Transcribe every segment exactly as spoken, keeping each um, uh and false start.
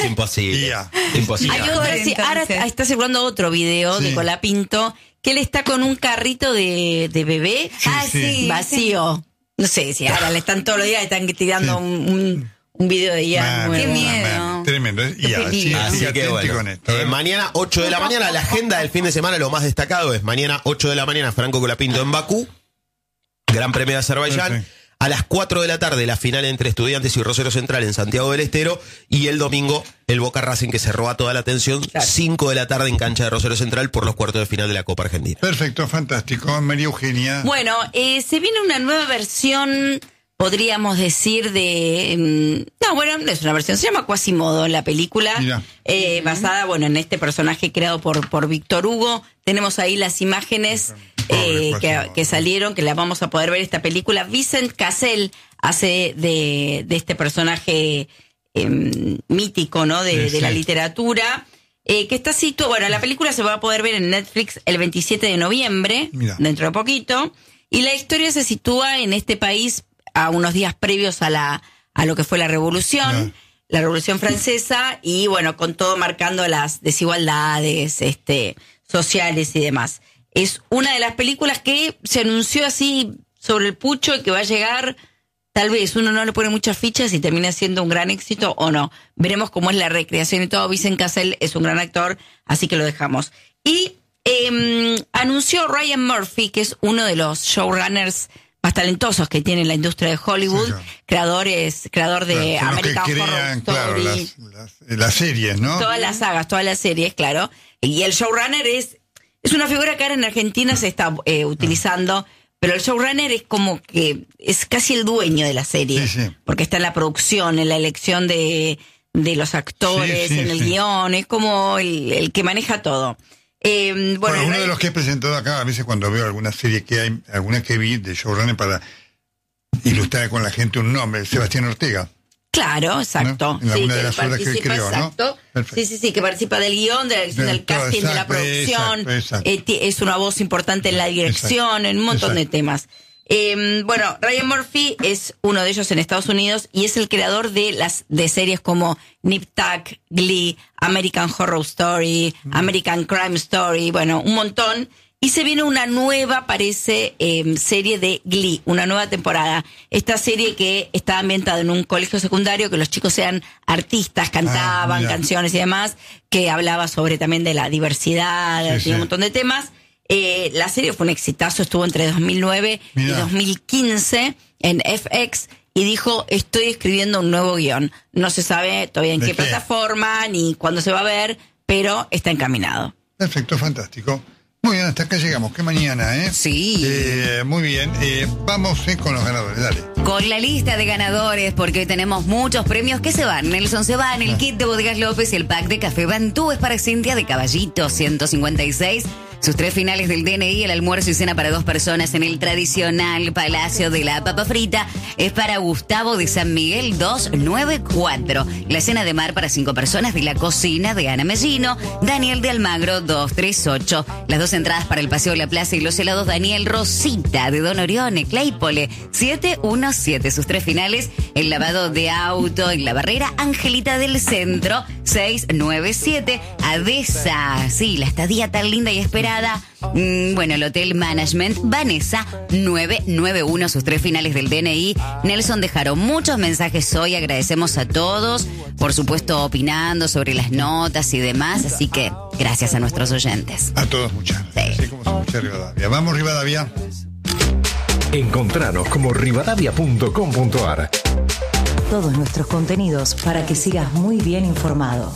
Es imposible. Yeah. Imposible. Hay otro, sí, ahora está circulando otro video Sí. de Colapinto que él está con un carrito de, de bebé Sí, ah, sí. sí, vacío. No sé si ahora le están todos los días, están tirando Sí. un, un, un video de Ian Man, nuevo. Qué miedo. man, tremendo. Y Qué así, peligro. así Así que atenti bueno, con esto. eh, ¿eh? mañana ocho de la mañana, la agenda del fin de semana, lo más destacado es mañana ocho de la mañana, Franco Colapinto en Bakú, Gran Premio de Azerbaiyán. Perfecto. A las cuatro de la tarde, la final entre Estudiantes y Rosario Central en Santiago del Estero. Y el domingo, el Boca Racing, que se roba toda la atención. Claro. cinco de la tarde en cancha de Rosario Central por los cuartos de final de la Copa Argentina. Perfecto, fantástico. María Eugenia. Bueno, eh, se viene una nueva versión, podríamos decir, de... mm, no, bueno, no es una versión, se llama Quasimodo, la película, Mirá. eh, basada, bueno, en este personaje creado por, por Víctor Hugo. Tenemos ahí las imágenes Pobre eh, que, Quasimodo. que salieron, que la vamos a poder ver esta película. Vincent Cassel hace de, de este personaje eh, mítico, ¿no? De, Sí, de la sí. literatura. Eh, que está situado, bueno, la película se va a poder ver en Netflix el veintisiete de noviembre, Mirá. dentro de poquito, y la historia se sitúa en este país a unos días previos a la a lo que fue la revolución, Claro. la revolución francesa, y bueno, con todo marcando las desigualdades este sociales y demás. Es una de las películas que se anunció así sobre el pucho y que va a llegar. Tal vez uno no le pone muchas fichas y termina siendo un gran éxito o no. Veremos cómo es la recreación y todo. Vincent Cassel es un gran actor, así que lo dejamos. Y eh, anunció Ryan Murphy, que es uno de los showrunners más talentosos que tiene la industria de Hollywood, Sí, claro. creadores, creador de Son los que American Horror crean, Story, claro, las, las, las series, ¿no? todas las sagas, todas las series, claro. Y el showrunner es, es una figura que ahora en Argentina se está eh, utilizando, pero el showrunner es como que es casi el dueño de la serie, Sí, sí. porque está en la producción, en la elección de, de los actores, Sí, sí, en el sí. guión, es como el, el que maneja todo. Eh, bueno, Bueno, el uno rey- de los que he presentado acá, a veces cuando veo alguna serie que hay, alguna que vi de showrunner para ilustrar con la gente un nombre, Sebastián Ortega. Claro, exacto. ¿No? En alguna de las obras que él participa, creó, ¿no? exacto. Perfecto. Sí, sí, sí, que participa del guión, de la dirección De del todo, casting, de la exacto, producción. exacto, exacto. Eh, ti- es una voz importante en la dirección, Exacto, en un montón de exacto. temas. Eh, bueno, Ryan Murphy es uno de ellos en Estados Unidos y es el creador de las de series como Nip Tuck, Glee, American Horror Story, Mm. American Crime Story, bueno, un montón. Y se viene una nueva, parece, eh, serie de Glee, una nueva temporada. Esta serie que está ambientada en un colegio secundario, que los chicos sean artistas, cantaban mira. canciones y demás, que hablaba sobre también de la diversidad, Sí, tiene sí. un montón de temas. Eh, la serie fue un exitazo, estuvo entre dos mil nueve Mirá. y dos mil quince en F X y dijo, estoy escribiendo un nuevo guión. No se sabe todavía en ¿De qué qué? plataforma ni cuándo se va a ver, pero está encaminado. Perfecto, fantástico. Muy bien, hasta acá llegamos. Qué mañana, ¿eh? Sí. Eh, muy bien. Eh, vamos eh, con los ganadores. Dale. Con la lista de ganadores, porque hoy tenemos muchos premios que se van. Nelson se va en el kit de Bodegas López y el pack de Café Bantú es para Cintia de Caballito, ciento cincuenta y seis. Sus tres finales del D N I, el almuerzo y cena para dos personas en el tradicional Palacio de la Papa Frita, es para Gustavo de San Miguel doscientos noventa y cuatro. La cena de mar para cinco personas de la cocina de Ana Mellino, Daniel de Almagro doscientos treinta y ocho. Las dos entradas para el Paseo de la Plaza y los helados Daniel Rosita de Don Orione, Claypole, setecientos diecisiete. Sus tres finales, el lavado de auto en la Barrera, Angelita del Centro, seiscientos noventa y siete. Adesa, sí, la estadía tan linda y esperada. Mm, bueno, el Hotel Management, Vanessa, novecientos noventa y uno. Sus tres finales del D N I. Nelson dejaron muchos mensajes hoy, agradecemos a todos, por supuesto opinando sobre las notas y demás, así que gracias a nuestros oyentes. A todos muchas gracias. Sí. Así como se escucha Rivadavia. Vamos, Rivadavia. Encontranos como rivadavia punto com punto ar. Todos nuestros contenidos para que sigas muy bien informado.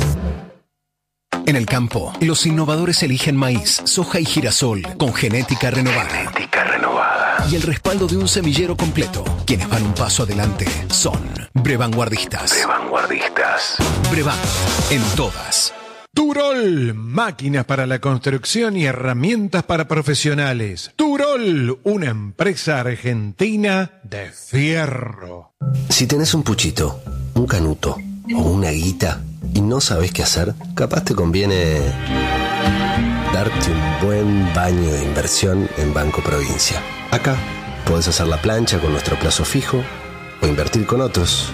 En el campo, los innovadores eligen maíz, soja y girasol con genética renovada. Genética renovada. Y el respaldo de un semillero completo. Quienes van un paso adelante son Brevanguardistas. De vanguardistas. Brevan, en todas. Turol, máquinas para la construcción y herramientas para profesionales. Turol, una empresa argentina de fierro. Si tenés un puchito, un canuto o una guita y no sabés qué hacer, capaz te conviene darte un buen baño de inversión en Banco Provincia. Acá podés hacer la plancha con nuestro plazo fijo o invertir con otros.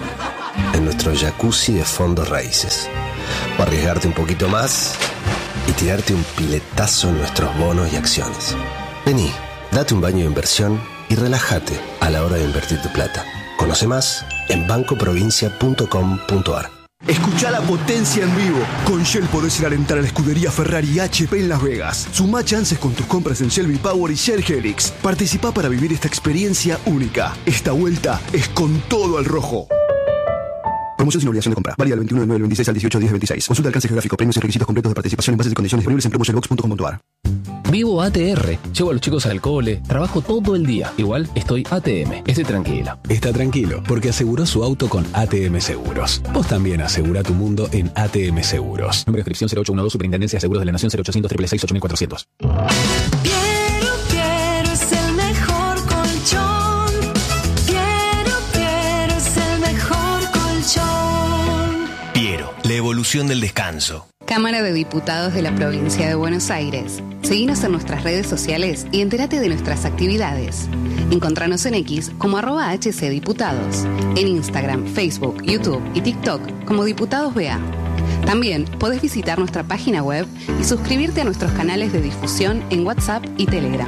en nuestro jacuzzi de fondos raíces. O arriesgarte un poquito más y tirarte un piletazo en nuestros bonos y acciones. Vení, date un baño de inversión y relájate a la hora de invertir tu plata. Conoce más en banco provincia punto com punto ar. Escuchá la potencia en vivo. Con Shell podés ir a alentar a la escudería Ferrari H P en Las Vegas. Sumá chances con tus compras en Shell V-Power y Shell Helix. Participá para vivir esta experiencia única. Esta vuelta es con todo al rojo. Promoción sin obligación de compra. Válida del veintiuno de nueve del veintiséis al dieciocho de diez del veintiséis. Consulta alcance geográfico, premios y requisitos completos de participación en bases y condiciones disponibles en promoshellbox punto com punto ar. Vivo A T R, llevo a los chicos al cole, trabajo todo el día. Igual estoy A T M, estoy tranquilo. Está tranquilo, porque aseguró su auto con A T M Seguros. Vos también asegura tu mundo en A T M Seguros. Número de inscripción cero ocho uno dos, Superintendencia de Seguros de la Nación cero ochocientos, seis seis seis, ocho mil cuatrocientos. Piero, Piero es el mejor colchón. Piero, Piero es el mejor colchón. Piero, la evolución del descanso. Cámara de Diputados de la Provincia de Buenos Aires. Seguinos en nuestras redes sociales y entérate de nuestras actividades. Encontranos en X como arroba hcdiputados, en Instagram, Facebook, YouTube y TikTok como Diputados B A. También podés visitar nuestra página web y suscribirte a nuestros canales de difusión en WhatsApp y Telegram.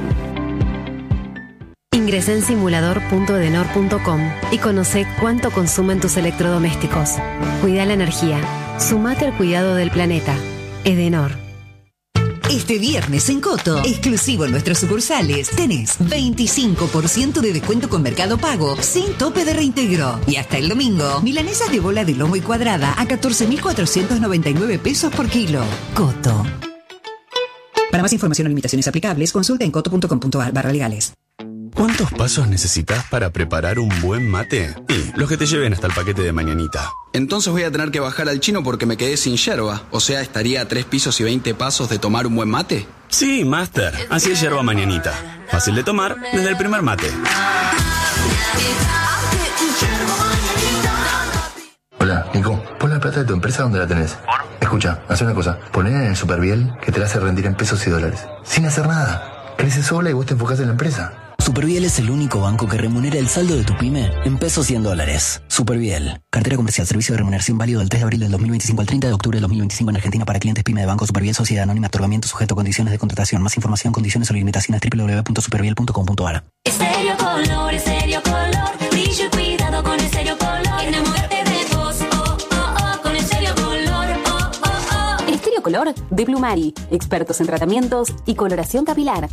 Ingresá en simulador punto edenor punto com y conocé cuánto consumen tus electrodomésticos. Cuida la energía. Sumate al cuidado del planeta. Edenor. Este viernes en Coto, exclusivo en nuestras sucursales, tenés veinticinco por ciento de descuento con Mercado Pago, sin tope de reintegro. Y hasta el domingo, milanesas de bola de lomo y cuadrada a catorce mil cuatrocientos noventa y nueve pesos por kilo. Coto. Para más información o limitaciones aplicables, consulta en coto punto com punto ar barra legales. ¿Cuántos pasos necesitas para preparar un buen mate? Y los que te lleven hasta el paquete de mañanita. Entonces voy a tener que bajar al chino porque me quedé sin yerba. O sea, estaría a tres pisos y veinte pasos de tomar un buen mate. Sí, Master. Así es yerba mañanita. Fácil de tomar desde el primer mate. Hola, Nico. Pon la plata de tu empresa donde la tenés. Escucha, haz una cosa. Ponela en el Superviel que te la hace rendir en pesos y dólares. Sin hacer nada. Crece sola y vos te enfocás en la empresa. Superviel es el único banco que remunera el saldo de tu pyme en pesos y en dólares. Superviel. Cartera comercial. Servicio de remuneración válido del tres de abril del dos mil veinticinco al treinta de octubre del dos mil veinticinco en Argentina para clientes pyme de Banco Superviel Sociedad Anónima. Otorgamiento sujeto a condiciones de contratación. Más información, condiciones o limitaciones doble u doble u doble u punto superviel punto com punto ar. Estéreo Color, Estéreo Color. Brillo y cuidado con Estéreo Color. Enamórate de vos, oh, oh, oh, con Estéreo Color, oh, oh, oh. Estéreo Color de Plumari. Expertos en tratamientos y coloración capilar.